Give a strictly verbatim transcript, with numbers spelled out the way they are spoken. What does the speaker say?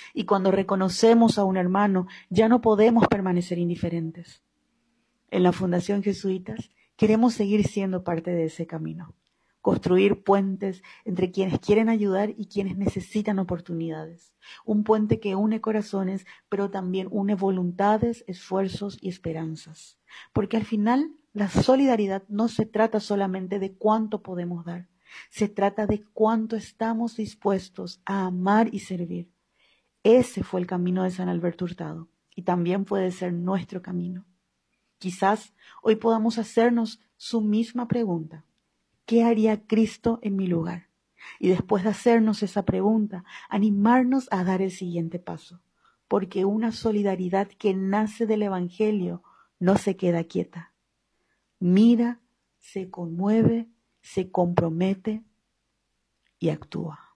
Y cuando reconocemos a un hermano, ya no podemos permanecer indiferentes. En la Fundación Jesuitas queremos seguir siendo parte de ese camino. Construir puentes entre quienes quieren ayudar y quienes necesitan oportunidades. Un puente que une corazones, pero también une voluntades, esfuerzos y esperanzas. Porque al final, la solidaridad no se trata solamente de cuánto podemos dar. Se trata de cuánto estamos dispuestos a amar y servir. Ese fue el camino de San Alberto Hurtado y también puede ser nuestro camino. Quizás hoy podamos hacernos su misma pregunta. ¿Qué haría Cristo en mi lugar? Y después de hacernos esa pregunta, animarnos a dar el siguiente paso. Porque una solidaridad que nace del Evangelio no se queda quieta. Mira, se conmueve, se compromete y actúa.